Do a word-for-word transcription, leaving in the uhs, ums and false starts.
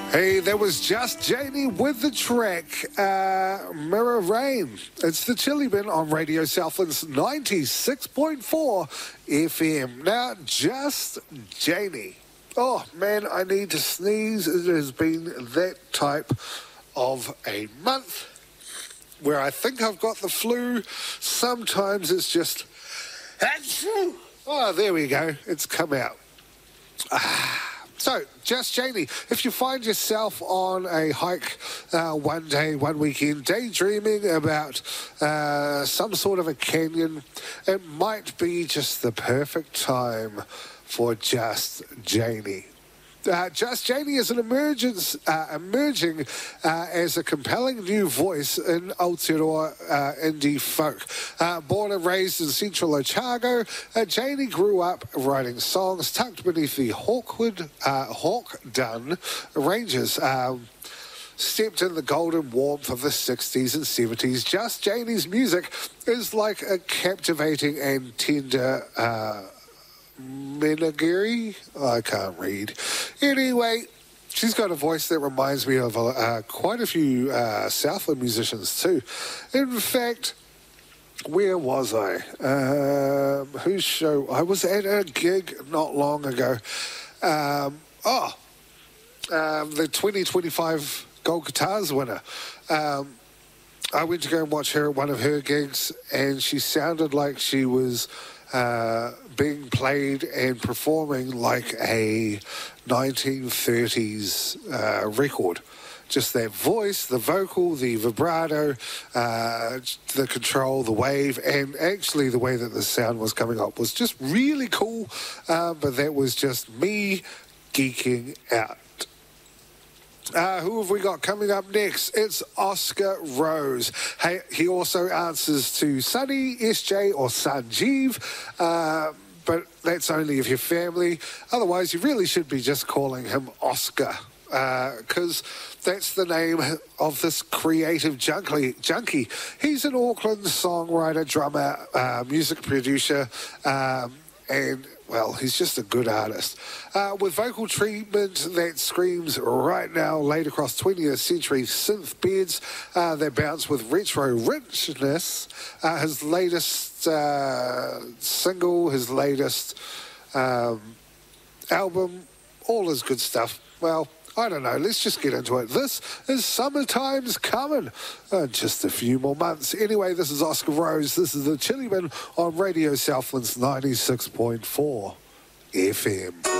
Hey, that was Just Janie with the track uh, Mirror Rain. It's the Chili Bin on Radio Southland's ninety-six point four F M. Now, Just Janie. Oh, man, I need to sneeze. It has been that type of a month where I think I've got the flu. Sometimes it's just... Oh, there we go. It's come out. Ah. So, Just Janie, if you find yourself on a hike uh, one day, one weekend, daydreaming about uh, some sort of a canyon, it might be just the perfect time for Just Janie. Uh, Just Janie is an emergence, uh, emerging uh, as a compelling new voice in Aotearoa uh, indie folk. Uh, born and raised in central Otago, uh, Janie grew up writing songs tucked beneath the Hawkwood, uh, Hawkdun Ranges. Um, steeped in the golden warmth of the sixties and seventies, Just Janie's music is like a captivating and tender... Uh, Menagiri? I can't read. Anyway, she's got a voice that reminds me of uh, quite a few uh, Southland musicians too. In fact, where was I? Um, whose show? I was at a gig not long ago. Um, oh, um, the twenty twenty-five Gold Guitars winner. Um, I went to go and watch her at one of her gigs, and she sounded like she was... Uh, being played and performing like a nineteen thirties uh, record. Just that voice, the vocal, the vibrato, uh, the control, the wave, and actually the way that the sound was coming up was just really cool, uh, but that was just me geeking out. Uh, who have we got coming up next? It's Oscar Rose. Hey, he also answers to Sunny, S J, or Sanjeev, uh, but that's only if you're family. Otherwise, you really should be just calling him Oscar, because uh, that's the name of this creative junkie. junkie. He's an Auckland songwriter, drummer, uh, music producer, um, and... well, he's just a good artist. Uh, with vocal treatment that screams right now, laid across twentieth century synth beds uh, that bounce with retro richness, uh, his latest uh, single, his latest um, album, all his good stuff. Well, I don't know, let's just get into it. This is Summertime's Coming. Uh, just a few more months. Anyway, this is Oscar Rose. This is the Chili Bin on Radio Southland's ninety-six point four F M.